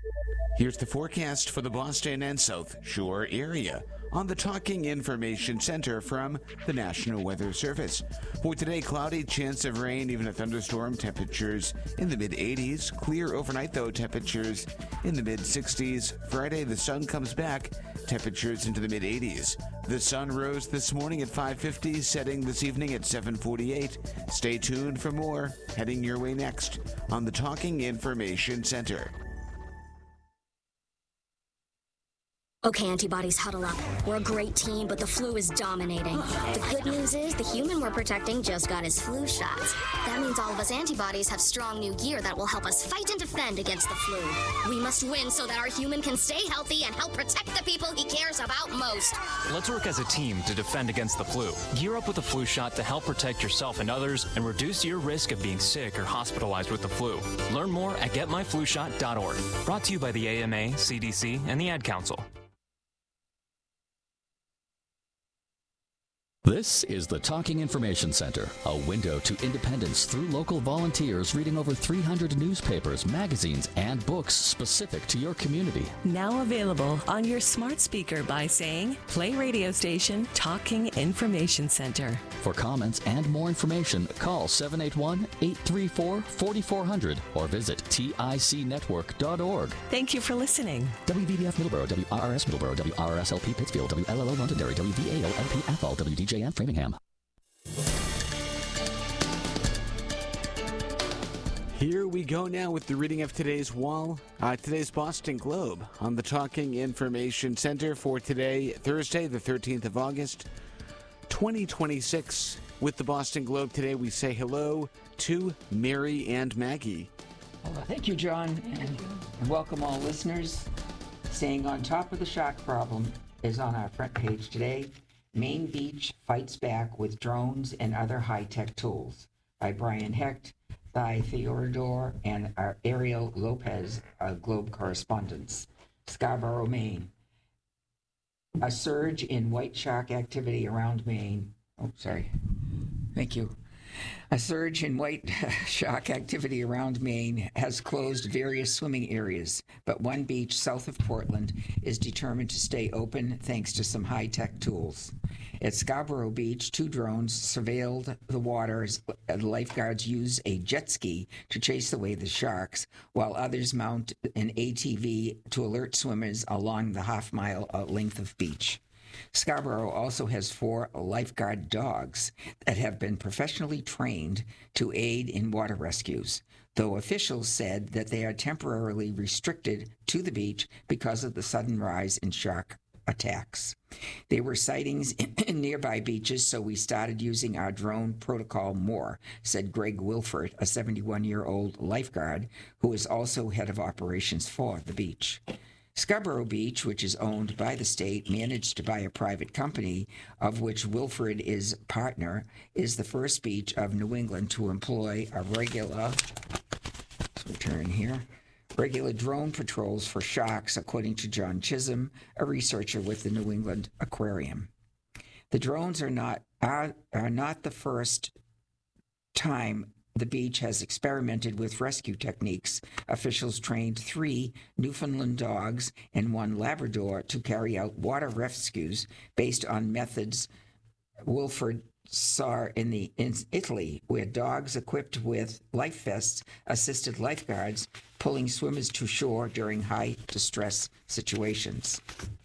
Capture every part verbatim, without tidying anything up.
Here's the forecast for the Boston and South Shore area on the Talking Information Center from the National Weather Service. For today, cloudy, chance of rain, even a thunderstorm, temperatures in the mid eighties. Clear overnight, though, temperatures in the mid sixties. Friday, the sun comes back, temperatures into the mid eighties. The sun rose this morning at five fifty, setting this evening at seven forty-eight. Stay tuned for more, heading your way next on the Talking Information Center. Okay, antibodies, huddle up. We're a great team, but the flu is dominating. The good news is the human we're protecting just got his flu shots. That means all of us antibodies have strong new gear that will help us fight and defend against the flu. We must win so that our human can stay healthy and help protect the people he cares about most. Let's work as a team to defend against the flu. Gear up with a flu shot to help protect yourself and others and reduce your risk of being sick or hospitalized with the flu. Learn more at get my flu shot dot org. Brought to you by the A M A, C D C, and the Ad Council. This is the Talking Information Center, a window to independence through local volunteers reading over three hundred newspapers, magazines, and books specific to your community. Now available on your smart speaker by saying, play radio station Talking Information Center. For comments and more information, call seven eight one, eight three four, four four zero zero or visit tic network dot org. Thank you for listening. W V B F Middleborough, W R R S Middleborough, W R R S L P Pittsfield, W L L O Londonderry, W V A O L P Athol, W D J and Framingham. Here we go now with the reading of today's wall, uh, today's Boston Globe on the Talking Information Center for today, Thursday, the thirteenth of August, twenty twenty-six. With the Boston Globe today, we say hello to Mary and Maggie. Well, thank you, John, and, and welcome all listeners. Staying on top of the shark problem is on our front page today. Maine Beach fights back with drones and other high-tech tools, by Brian Hecht, Thai Theodore, and our Ariel Lopez, uh, Globe correspondents. Scarborough, Maine. A surge in white shark activity around Maine. Oh, sorry. Thank you. A surge in white shark activity around Maine has closed various swimming areas, but one beach south of Portland is determined to stay open thanks to some high-tech tools. At Scarborough Beach, two drones surveilled the waters. The lifeguards use a jet ski to chase away the sharks, while others mount an A T V to alert swimmers along the half-mile length of beach. Scarborough also has four lifeguard dogs that have been professionally trained to aid in water rescues, though officials said that they are temporarily restricted to the beach because of the sudden rise in shark attacks. There were sightings in nearby beaches, so we started using our drone protocol more, said Greg Wilford, a seventy-one-year-old lifeguard who is also head of operations for the beach. Scarborough Beach, which is owned by the state, managed by a private company, of which Wilford is partner, is the first beach of New England to employ a regular, let's return here, regular drone patrols for sharks, according to John Chisholm, a researcher with the New England Aquarium. The drones are not are, are not the first time the beach has experimented with rescue techniques. Officials trained three Newfoundland dogs and one Labrador to carry out water rescues based on methods Wilford saw in the in Italy, where dogs equipped with life vests assisted lifeguards pulling swimmers to shore during high distress situations.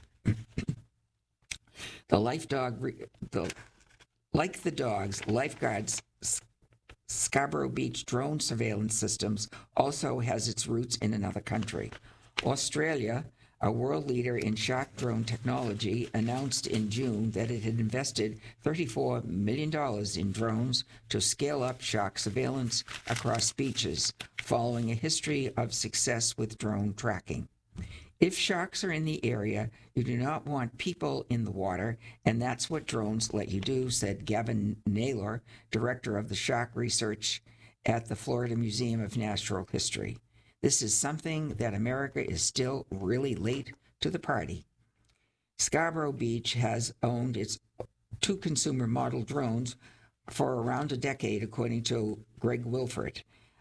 The life dog, the, like the dogs, lifeguards Scarborough Beach drone surveillance systems also has its roots in another country. Australia, a world leader in shark drone technology, announced in June that it had invested thirty-four million dollars in drones to scale up shark surveillance across beaches, following a history of success with drone tracking. If sharks are in the area, you do not want people in the water, and that's what drones let you do, said Gavin Naylor, director of the shark research at the Florida Museum of Natural History. This is something that America is still really late to the party. Scarborough Beach has owned its two consumer model drones for around a decade, according to Greg Wilford.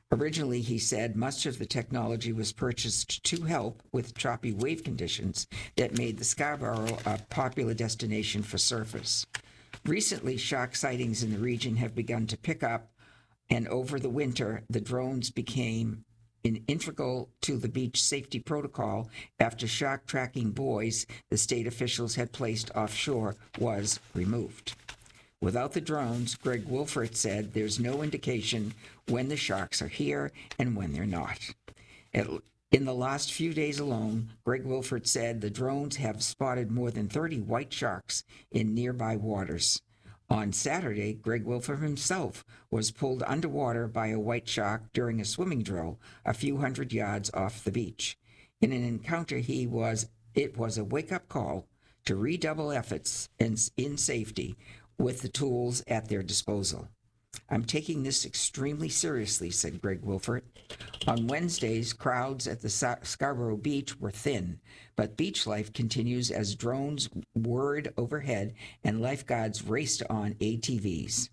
Originally, he said, much of the technology was purchased to help with choppy wave conditions that made the Scarborough a popular destination for surfers. Recently, shark sightings in the region have begun to pick up, and over the winter, the drones became an integral to the beach safety protocol after shark tracking buoys the state officials had placed offshore was removed. Without the drones, Greg Wilford said there's no indication when the sharks are here and when they're not. At, in the last few days alone, Greg Wilford said the drones have spotted more than thirty white sharks in nearby waters. On Saturday, Greg Wilford himself was pulled underwater by a white shark during a swimming drill a few hundred yards off the beach. In an encounter, he was it was a wake-up call to redouble efforts in, in safety with the tools at their disposal. I'm taking this extremely seriously, said Greg Wilford. On Wednesdays, crowds at the Scarborough Beach were thin, but beach life continues as drones whirred overhead and lifeguards raced on A T Vs.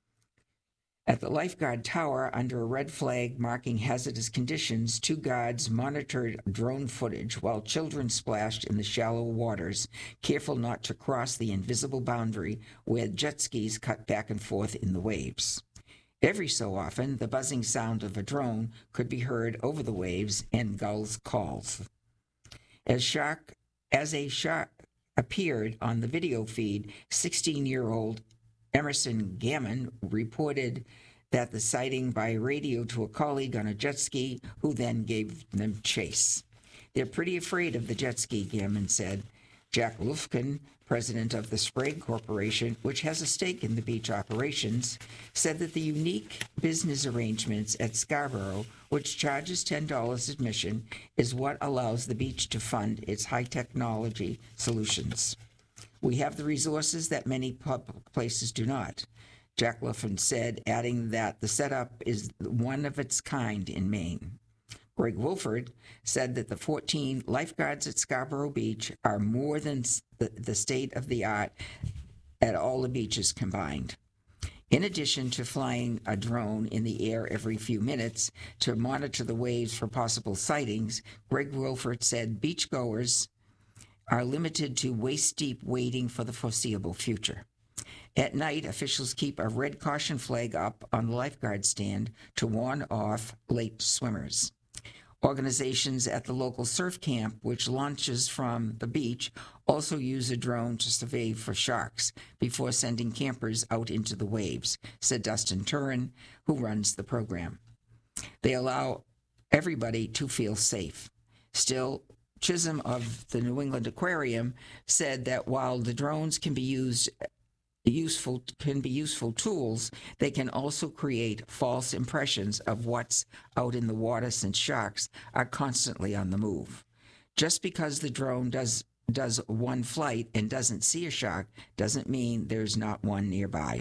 At the lifeguard tower, under a red flag marking hazardous conditions, two guards monitored drone footage while children splashed in the shallow waters, careful not to cross the invisible boundary where jet skis cut back and forth in the waves. Every so often, the buzzing sound of a drone could be heard over the waves and gulls' calls. As shark, as a shark appeared on the video feed, sixteen-year-old Emerson Gammon reported that the sighting by radio to a colleague on a jet ski, who then gave them chase. They're pretty afraid of the jet ski, Gammon said. Jack Lufkin, president of the Sprague Corporation, which has a stake in the beach operations, said that the unique business arrangements at Scarborough, which charges ten dollars admission, is what allows the beach to fund its high-technology solutions. We have the resources that many public places do not, Jack Lufkin said, adding that the setup is one of its kind in Maine. Greg Wilford said that the fourteen lifeguards at Scarborough Beach are more than the, the state of the art at all the beaches combined. In addition to flying a drone in the air every few minutes to monitor the waves for possible sightings, Greg Wilford said beachgoers are limited to waist-deep wading for the foreseeable future. At night, officials keep a red caution flag up on the lifeguard stand to warn off late swimmers. Organizations at the local surf camp, which launches from the beach, also use a drone to survey for sharks before sending campers out into the waves, said Dustin Turin, who runs the program. They allow everybody to feel safe. Still, Chisholm of the New England Aquarium said that while the drones can be used useful can be useful tools, they can also create false impressions of what's out in the water since sharks are constantly on the move. Just because the drone does does one flight and doesn't see a shark doesn't mean there's not one nearby.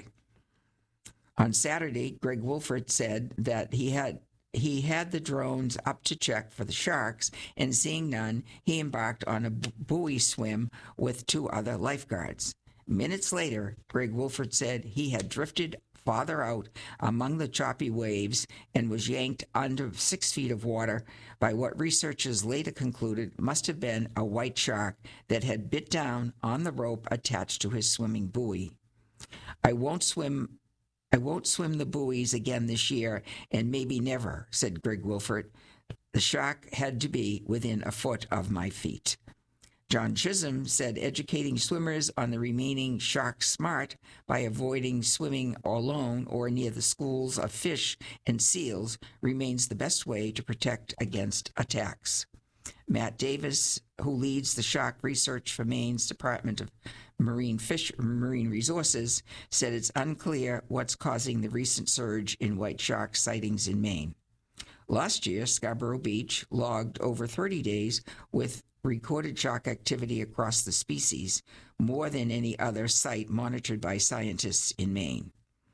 On Saturday, Greg Wilford said that he had He had the drones up to check for the sharks, and seeing none, he embarked on a buoy swim with two other lifeguards. Minutes later, Greg Wilford said he had drifted farther out among the choppy waves and was yanked under six feet of water by what researchers later concluded must have been a white shark that had bit down on the rope attached to his swimming buoy. I won't swim I won't swim the buoys again this year, and maybe never, said Greg Wilford. The shark had to be within a foot of my feet. John Chisholm said educating swimmers on the remaining shark smart by avoiding swimming alone or near the schools of fish and seals remains the best way to protect against attacks. Matt Davis, who leads the shark research for Maine's Department of Marine Fish Marine Resources, said it's unclear what's causing the recent surge in white shark sightings in Maine. Last year, Scarborough Beach logged over thirty days with recorded shark activity across the species, more than any other site monitored by scientists in Maine.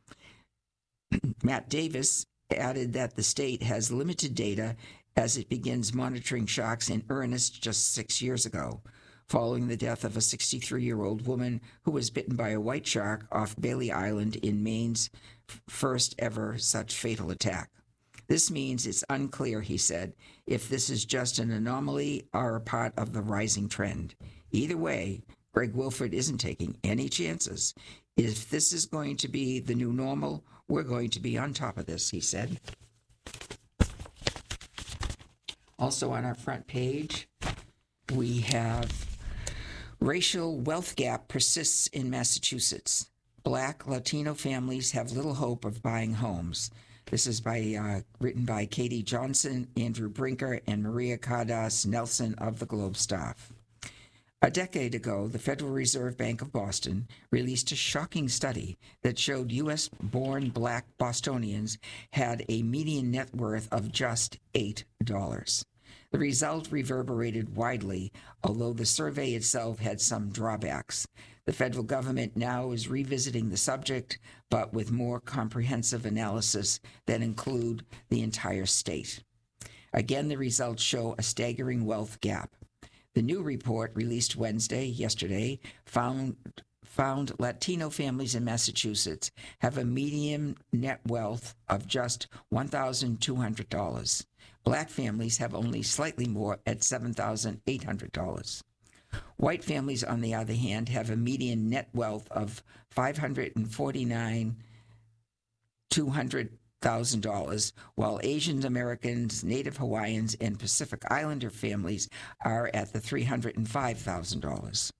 Matt Davis added that the state has limited data as it begins monitoring sharks in earnest just six years ago, following the death of a sixty-three-year-old woman who was bitten by a white shark off Bailey Island in Maine's first ever such fatal attack. This means it's unclear, he said, if this is just an anomaly or a part of the rising trend. Either way, Greg Wilford isn't taking any chances. If this is going to be the new normal, we're going to be on top of this, he said. Also on our front page, we have racial wealth gap persists in Massachusetts. Black Latino families have little hope of buying homes. This is by uh, written by Katie Johnson, Andrew Brinker, and Maria Cardas Nelson of the Globe Staff. A decade ago, the Federal Reserve Bank of Boston released a shocking study that showed U S-born black Bostonians had a median net worth of just eight dollars. The result reverberated widely, although the survey itself had some drawbacks. The federal government now is revisiting the subject, but with more comprehensive analysis that include the entire state. Again, the results show a staggering wealth gap. The new report, released Wednesday, yesterday, found found Latino families in Massachusetts have a median net wealth of just one thousand two hundred dollars. Black families have only slightly more at seven thousand eight hundred dollars. White families, on the other hand, have a median net wealth of five hundred forty-nine thousand two hundred dollars, while Asian Americans, Native Hawaiians, and Pacific Islander families are at the three hundred five thousand dollars.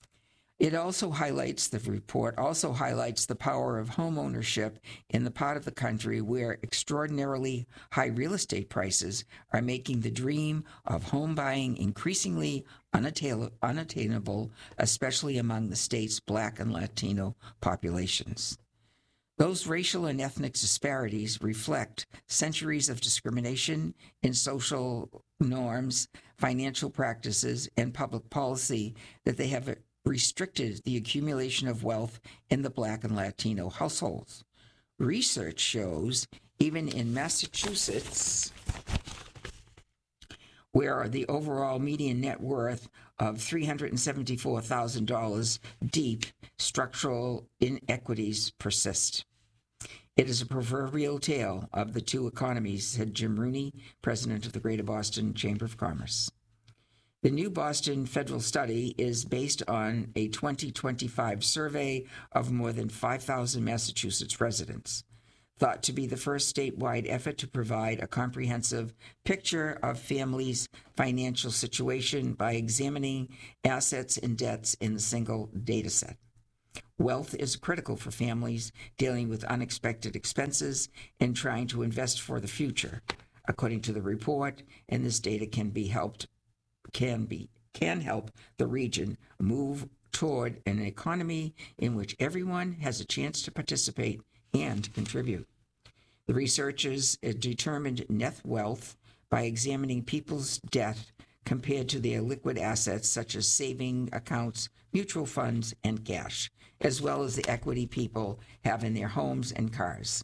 It also highlights, the report also highlights the power of home ownership in the part of the country where extraordinarily high real estate prices are making the dream of home buying increasingly unattainable, unattainable, especially among the state's Black and Latino populations. Those racial and ethnic disparities reflect centuries of discrimination in social norms, financial practices, and public policy that they have restricted the accumulation of wealth in the Black and Latino households. Research shows even in Massachusetts, where the overall median net worth of three hundred seventy-four thousand dollars deep, structural inequities persist. It is a proverbial tale of the two economies, said Jim Rooney, president of the Greater Boston Chamber of Commerce. The new Boston federal study is based on a twenty twenty-five survey of more than five thousand Massachusetts residents, thought to be the first statewide effort to provide a comprehensive picture of families' financial situation by examining assets and debts in a single data set. Wealth is critical for families dealing with unexpected expenses and trying to invest for the future, according to the report, and this data can be helped can be can help the region move toward an economy in which everyone has a chance to participate and contribute. The researchers determined net wealth by examining people's debt compared to their liquid assets such as saving accounts, mutual funds, and cash, as well as the equity people have in their homes and cars.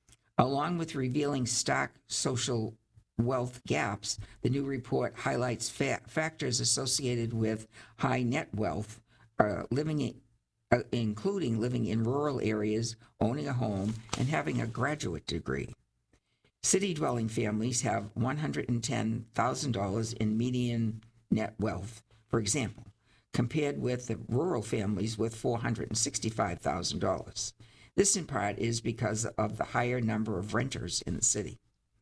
Along with revealing stark social wealth gaps, the new report highlights fa- factors associated with high net wealth, uh, living in, uh, including living in rural areas, owning a home, and having a graduate degree. City-dwelling families have one hundred ten thousand dollars in median net wealth, for example, compared with the rural families with four hundred sixty-five thousand dollars. This, in part, is because of the higher number of renters in the city.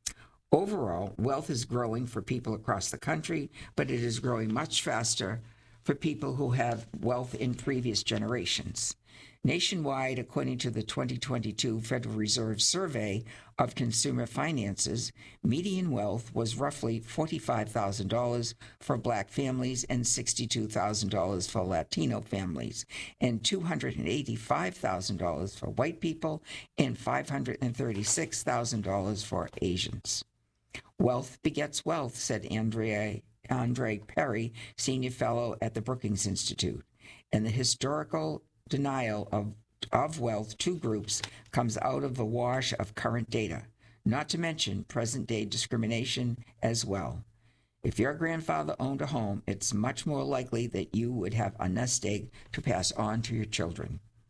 Overall, wealth is growing for people across the country, but it is growing much faster for people who have wealth in previous generations. Nationwide, according to the twenty twenty-two Federal Reserve Survey of Consumer Finances, median wealth was roughly forty-five thousand dollars for Black families and sixty-two thousand dollars for Latino families, and two hundred eighty-five thousand dollars for white people and five hundred thirty-six thousand dollars for Asians. Wealth begets wealth, said Andrea, Andre Perry, senior fellow at the Brookings Institute, and the historical denial of, of wealth to groups comes out of the wash of current data, not to mention present-day discrimination as well. If your grandfather owned a home, it's much more likely that you would have a nest egg to pass on to your children.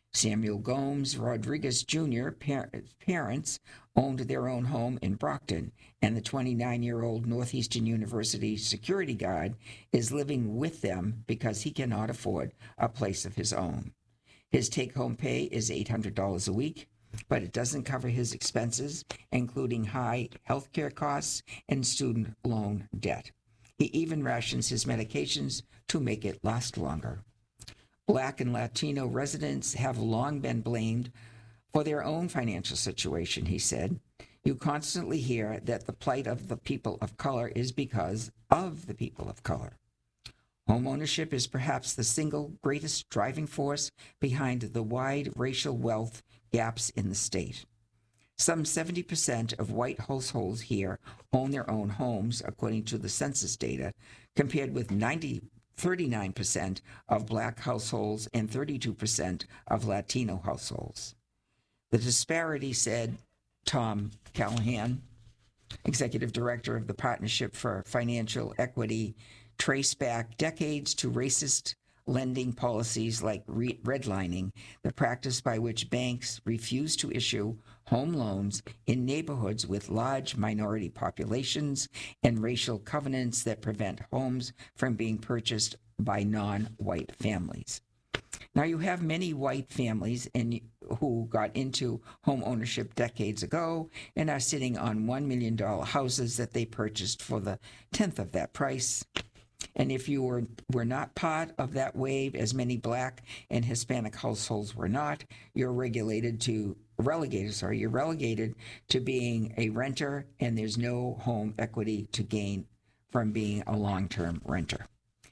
Samuel Gomes Rodriguez Junior par- parents owned their own home in Brockton, and the twenty-nine-year-old Northeastern University security guard is living with them because he cannot afford a place of his own. His take-home pay is eight hundred dollars a week, but it doesn't cover his expenses, including high health care costs and student loan debt. He even rations his medications to make it last longer. Black and Latino residents have long been blamed for their own financial situation, he said. You constantly hear that the plight of the people of color is because of the people of color. Homeownership is perhaps the single greatest driving force behind the wide racial wealth gaps in the state. Some seventy percent of white households here own their own homes, according to the census data, compared with ninety, thirty-nine percent of black households and thirty-two percent of Latino households. The disparity, said Tom Callahan, executive director of the Partnership for Financial Equity, trace back decades to racist lending policies like re- redlining, the practice by which banks refuse to issue home loans in neighborhoods with large minority populations and racial covenants that prevent homes from being purchased by non-white families. Now, you have many white families in, who got into home ownership decades ago and are sitting on one million dollars houses that they purchased for the tenth of that price. And if you were, were not part of that wave, as many black and Hispanic households were not, you're regulated to, relegated, sorry, you're relegated to being a renter, and there's no home equity to gain from being a long-term renter.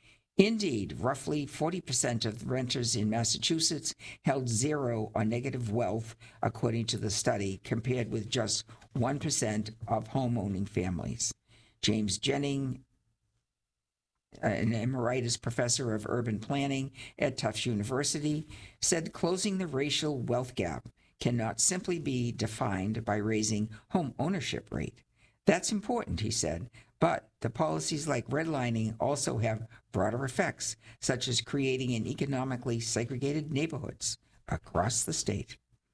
Indeed, roughly forty percent of renters in Massachusetts held zero or negative wealth, according to the study, compared with just one percent of homeowning families. James Jennings, an emeritus professor of urban planning at Tufts University, said closing the racial wealth gap cannot simply be defined by raising home ownership rate. That's important, he said, but the policies like redlining also have broader effects, such as creating an economically segregated neighborhoods across the state.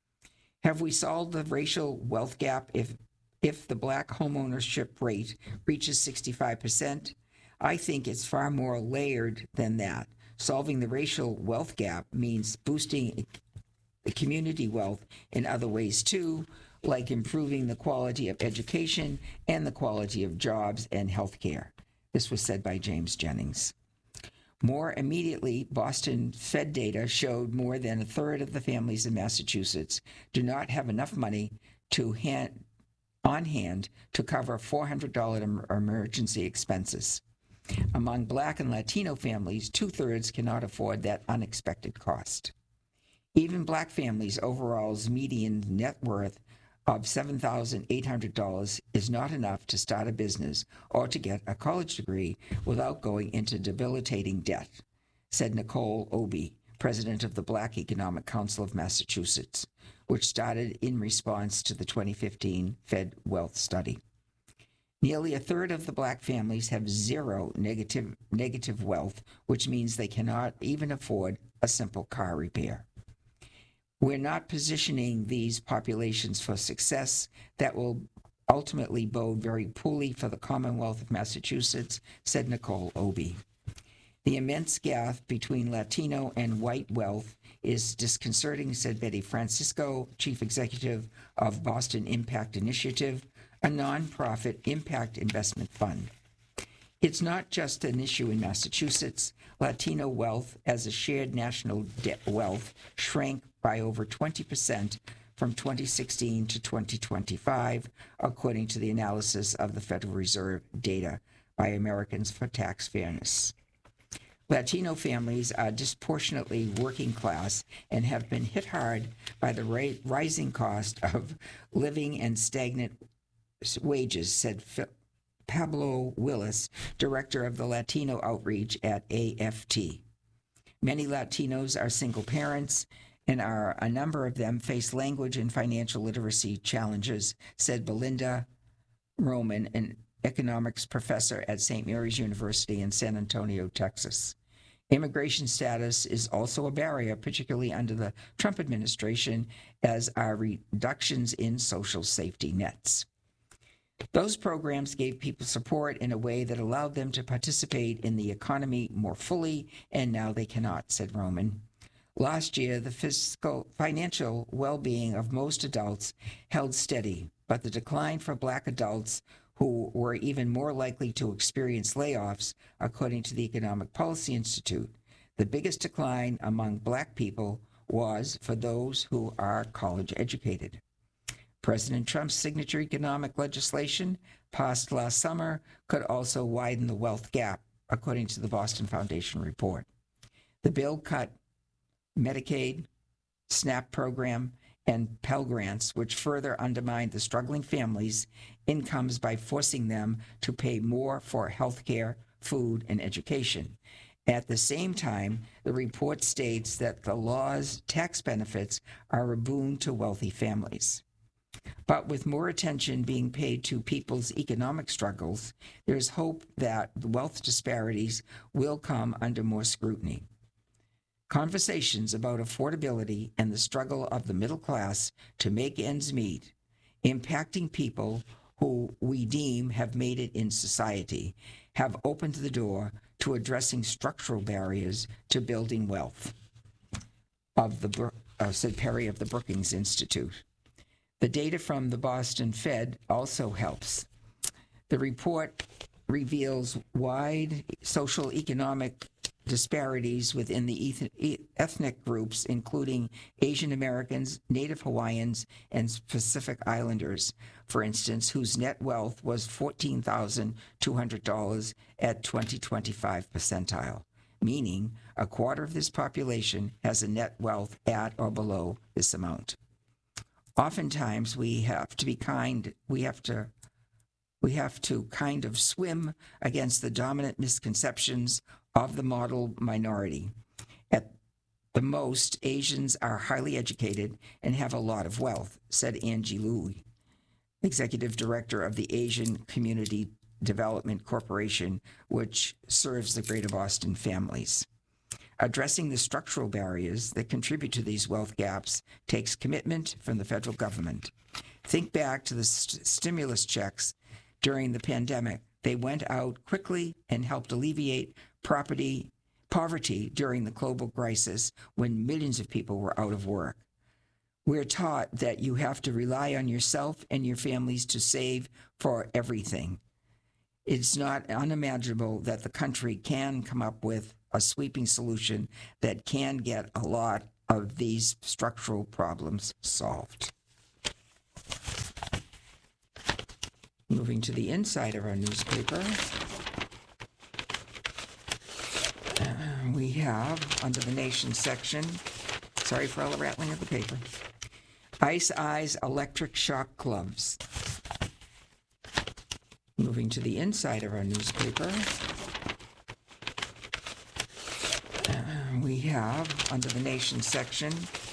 Have we solved the racial wealth gap if, if the black homeownership rate reaches sixty-five percent? I think it's far more layered than that. Solving the racial wealth gap means boosting the community wealth in other ways too, like improving the quality of education and the quality of jobs and health care. This was said by James Jennings. More immediately, Boston Fed data showed more than a third of the families in Massachusetts do not have enough money to hand, on hand to cover four hundred dollars emergency expenses. Among Black and Latino families, two-thirds cannot afford that unexpected cost. Even Black families' overall's median net worth of seven thousand eight hundred dollars is not enough to start a business or to get a college degree without going into debilitating debt, said Nicole Obie, president of the Black Economic Council of Massachusetts, which started in response to the twenty fifteen Fed Wealth Study. Nearly a third of the Black families have zero negative, negative wealth, which means they cannot even afford a simple car repair. We're not positioning these populations for success that will ultimately bode very poorly for the Commonwealth of Massachusetts, said Nicole Obie. The immense gap between Latino and white wealth is disconcerting, said Betty Francisco, chief executive of Boston Impact Initiative, a nonprofit impact investment fund. It's not just an issue in Massachusetts. Latino wealth as a shared national debt wealth shrank by over twenty percent from twenty sixteen to twenty twenty-five, according to the analysis of the Federal Reserve data by Americans for Tax Fairness. Latino families are disproportionately working class and have been hit hard by the ra- rising cost of living and stagnant wages, said Pablo Willis, director of the Latino outreach at A F T. Many Latinos are single parents, and are, a number of them face language and financial literacy challenges, said Belinda Roman, an economics professor at Saint Mary's University in San Antonio, Texas. Immigration status is also a barrier, particularly under the Trump administration, as are reductions in social safety nets. Those programs gave people support in a way that allowed them to participate in the economy more fully, and now they cannot, said Roman. Last year, the fiscal financial well-being of most adults held steady, but the decline for Black adults, who were even more likely to experience layoffs, according to the Economic Policy Institute. The biggest decline among Black people was for those who are college educated. President Trump's signature economic legislation, passed last summer, could also widen the wealth gap, according to the Boston Foundation report. The bill cut Medicaid, SNAP program, and Pell Grants, which further undermined the struggling families' incomes by forcing them to pay more for health care, food, and education. At the same time, the report states that the law's tax benefits are a boon to wealthy families. But with more attention being paid to people's economic struggles, there's hope that the wealth disparities will come under more scrutiny. Conversations about affordability and the struggle of the middle class to make ends meet, impacting people who we deem have made it in society, have opened the door to addressing structural barriers to building wealth, of the uh, said Perry of the Brookings Institute. The data from the Boston Fed also helps. The report reveals wide social economic disparities within the ethnic groups, including Asian Americans, Native Hawaiians, and Pacific Islanders, for instance, whose net wealth was fourteen thousand two hundred dollars at twenty twenty-five percentile, meaning a quarter of this population has a net wealth at or below this amount. Oftentimes, we have to be kind, we have to we have to kind of swim against the dominant misconceptions of the model minority. At the most, Asians are highly educated and have a lot of wealth, said Angie Louie, executive director of the Asian Community Development Corporation, which serves the Greater Boston families. Addressing the structural barriers that contribute to these wealth gaps takes commitment from the federal government. Think back to the st- stimulus checks during the pandemic. They went out quickly and helped alleviate property poverty during the global crisis when millions of people were out of work. We're taught that you have to rely on yourself and your families to save for everything. It's not unimaginable that the country can come up with a sweeping solution that can get a lot of these structural problems solved. Moving to the inside of our newspaper, uh, we have, under the Nation section, sorry for all the rattling of the paper, Ice Eyes Electric Shock Gloves. Moving to the inside of our newspaper, uh, we have, under the Nation section,